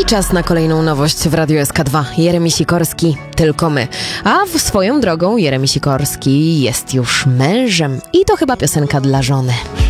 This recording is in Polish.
Czas na kolejną nowość w Radiu SK2. Jeremi Sikorski, Tylko my. A w swoją drogą Jeremi Sikorski jest już mężem i to chyba piosenka dla żony.